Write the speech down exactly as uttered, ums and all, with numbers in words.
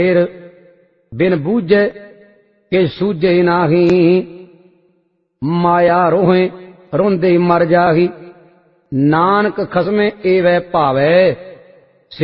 फिर बिन बूझे के सूझे नाही, माया रोहे रोंदे मर जाही। नानक खसमे एवै पावे